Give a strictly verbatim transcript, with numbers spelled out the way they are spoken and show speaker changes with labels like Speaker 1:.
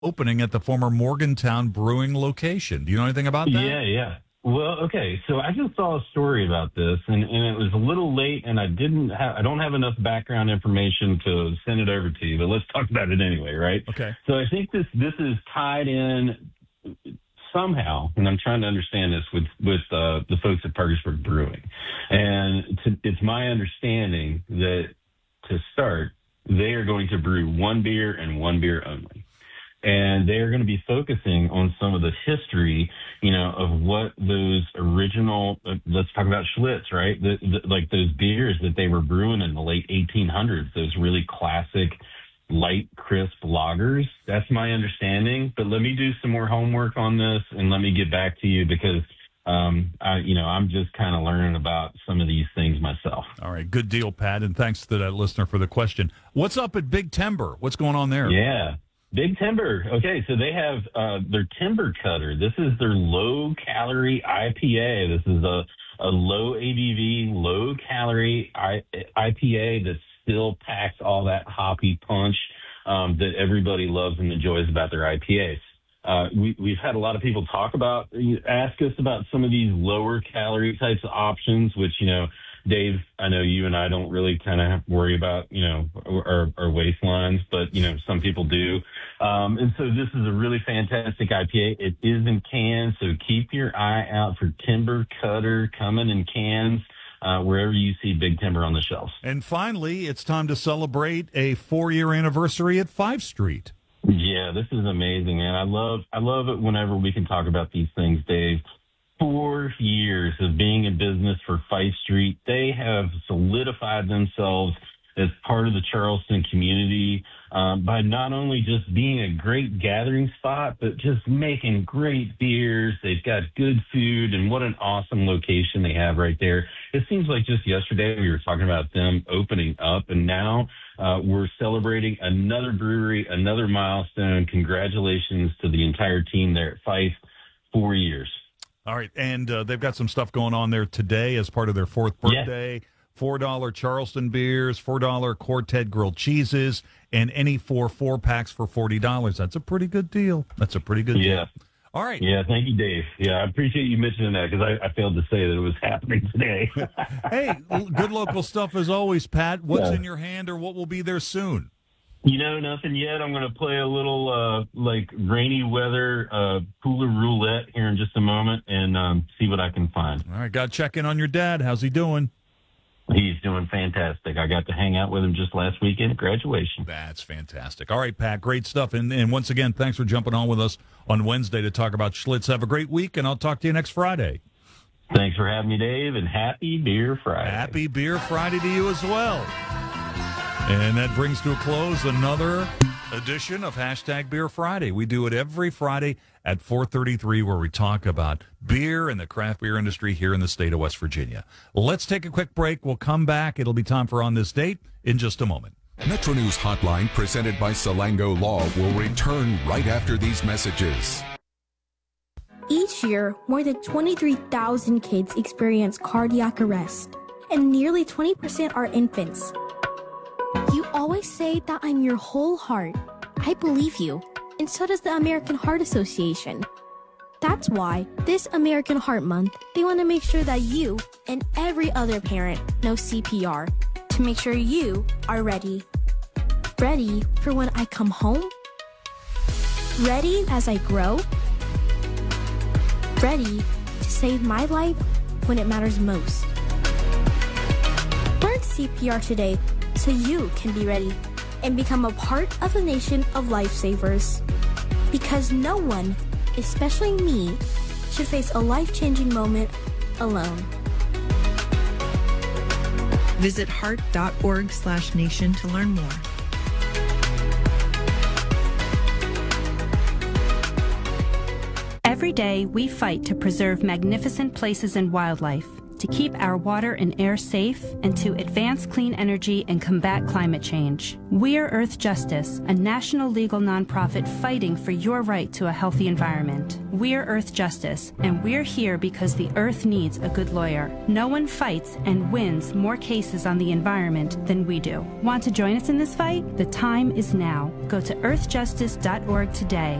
Speaker 1: opening at the former Morgantown Brewing location. Do you know anything about that?
Speaker 2: Yeah, yeah. Well, okay. So I just saw a story about this, and, and it was a little late, and I didn't have, I don't have enough background information to send it over to you, but let's talk about it anyway, right?
Speaker 1: Okay.
Speaker 2: So I think this this is tied in somehow, and I'm trying to understand this with with uh, the folks at Parkersburg Brewing, and to, it's my understanding that to start, they are going to brew one beer and one beer only. And they are going to be focusing on some of the history, you know, of what those original, uh, let's talk about Schlitz, right? The, the, like those beers that they were brewing in the late eighteen hundreds, those really classic, light, crisp lagers. That's my understanding. But let me do some more homework on this and let me get back to you because, um, I, you know, I'm just kind of learning about some of these things myself.
Speaker 1: All right. Good deal, Pat. And thanks to that listener for the question. What's up at Big Timber? What's going on there?
Speaker 2: Yeah. Big Timber. Okay, so they have uh, their Timber Cutter. This is their low-calorie I P A. This is a, a low A B V, low-calorie I, IPA that still packs all that hoppy punch um, that everybody loves and enjoys about their I P As. Uh, we, we've had a lot of people talk about, ask us about some of these lower-calorie types of options, which, you know, Dave, I know you and I don't really kind of worry about, you know, our, our waistlines, but, you know, some people do. Um, and so this is a really fantastic I P A. It is in cans, so keep your eye out for Timber Cutter coming in cans uh, wherever you see Big Timber on the shelves.
Speaker 1: And finally, it's time to celebrate a four-year anniversary at Five Street.
Speaker 2: Yeah, this is amazing, man. I love, I love it whenever we can talk about these things, Dave. Four years of being in business for Fife Street. They have solidified themselves as part of the Charleston community um, by not only just being a great gathering spot, but just making great beers. They've got good food, and what an awesome location they have right there. It seems like just yesterday we were talking about them opening up, and now uh, we're celebrating another brewery, another milestone. Congratulations to the entire team there at Fife. Four years.
Speaker 1: All right, and uh, they've got some stuff going on there today as part of their fourth birthday. Yeah. four dollar Charleston beers, four dollar Quartet grilled cheeses, and any four four-packs for forty dollars. That's a pretty good deal. That's a pretty good
Speaker 2: yeah.
Speaker 1: deal. All right.
Speaker 2: Yeah, thank you, Dave. Yeah, I appreciate you mentioning that because I, I failed to say that it was happening today.
Speaker 1: Hey, good local stuff as always, Pat. What's
Speaker 2: yeah.
Speaker 1: in your hand or what will be there soon?
Speaker 2: You know, nothing yet. I'm going to play a little, uh, like, rainy weather uh, cooler roulette here in just a moment and um, see what I can find.
Speaker 1: All right, got to check in on your dad. How's he doing?
Speaker 2: He's doing fantastic. I got to hang out with him just last weekend at graduation.
Speaker 1: That's fantastic. All right, Pat, great stuff. And, and once again, thanks for jumping on with us on Wednesday to talk about Schlitz. Have a great week, and I'll talk to you next Friday.
Speaker 2: Thanks for having me, Dave, and happy Beer Friday.
Speaker 1: Happy Beer Friday to you as well. And that brings to a close another edition of Hashtag Beer Friday. We do it every Friday at four thirty-three where we talk about beer and the craft beer industry here in the state of West Virginia. Let's take a quick break. We'll come back. It'll be time for On This Date in just a moment.
Speaker 3: Metro News Hotline presented by Salango Law will return right after these messages.
Speaker 4: Each year, more than twenty-three thousand kids experience cardiac arrest, and nearly twenty percent are infants. You always say that I'm your whole heart. I believe you, and so does the American Heart Association. That's why this American Heart Month, they want to make sure that you and every other parent know C P R to make sure you are ready. Ready for when I come home? Ready as I grow? Ready to save my life when it matters most. Learn C P R today so you can be ready and become a part of a nation of lifesavers. Because no one, especially me, should face a life-changing moment alone.
Speaker 5: Visit heart.org slash nation to learn more.
Speaker 6: Every day, we fight to preserve magnificent places and wildlife. to keep our water and air safe and to advance clean energy and combat climate change. We're Earth Justice, a national legal nonprofit fighting for your right to a healthy environment. We're Earth Justice, and we're here because the Earth needs a good lawyer. No one fights and wins more cases on the environment than we do. Want to join us in this fight? The time is now. Go to earth justice dot org today